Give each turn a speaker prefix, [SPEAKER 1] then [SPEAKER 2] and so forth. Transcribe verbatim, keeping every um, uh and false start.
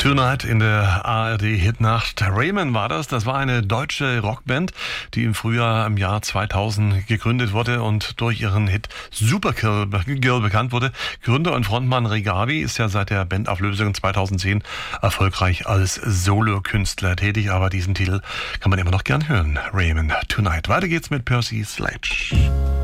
[SPEAKER 1] Tonight in der A R D-Hitnacht. Raymond war das. Das war eine deutsche Rockband, die im Frühjahr im Jahr zweitausend gegründet wurde und durch ihren Hit Supergirl bekannt wurde. Gründer und Frontmann Regabi ist ja seit der Bandauflösung zweitausendzehn erfolgreich als Solokünstler tätig, aber diesen Titel kann man immer noch gern hören. Raymond Tonight. Weiter geht's mit Percy Sledge.